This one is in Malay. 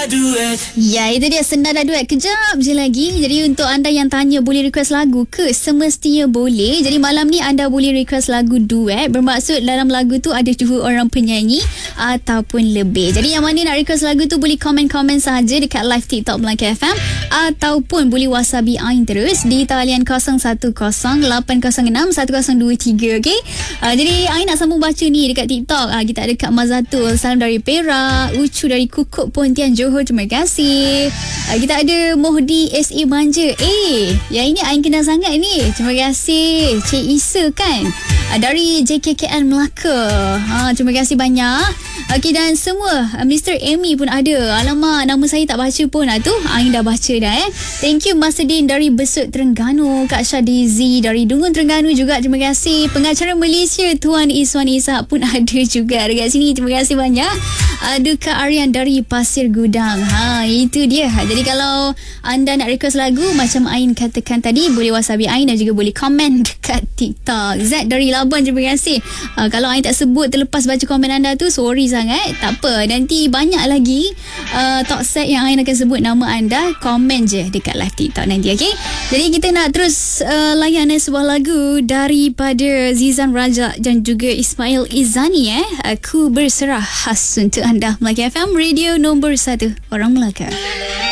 duet. Ya, itu dia Senada Duet. Kejap je lagi. Jadi untuk anda yang tanya boleh request lagu ke? Semestinya boleh. Jadi malam ni anda boleh request lagu duet. Bermaksud dalam lagu tu ada 2 orang penyanyi ataupun lebih. Jadi yang mana nak request lagu tu boleh komen-komen sahaja dekat live TikTok Melaka FM ataupun boleh whatsappi Ain terus di talian 0108061023. Okay? Jadi Ain nak sambung baca ni dekat TikTok. Kita ada Kak Mazatul, salam dari Perak, Ucu dari Kukuk Pontian Johor, terima kasih. Kita ada Mohdi SA Manja. Yang ini Ain kenal sangat ni. Terima kasih Cik Isa kan, dari JKKN Melaka. Terima kasih banyak. Okey, dan semua Mr. Amy pun ada. Alamak, nama saya tak baca pun. Tu Ain dah baca dah Thank you Mas Sedin dari Besut Terengganu, Kak Syadizi dari Dungun Terengganu juga, terima kasih. Pengacara Malaysia Tuan Iswan Ishak pun ada juga dekat sini, terima kasih banyak. Ada Kak Aryan dari Pasir Gudang. Itu dia. Jadi kalau anda nak request lagu macam Ain katakan tadi, boleh whatsappi Ain dan juga boleh komen dekat TikTok. Z dari Labuan, terima kasih. Kalau Ain tak sebut terlepas baca komen anda tu, sorry sangat. Tak apa, nanti banyak lagi talk set yang Ain akan sebut nama anda. Komen je dekat live TikTok nanti, okay? Jadi kita nak terus layan sebuah lagu daripada Zizan Raja dan juga Ismail Izani. Aku Berserah, khas untuk anda. Melaka FM, radio nombor 1 orang Melaka.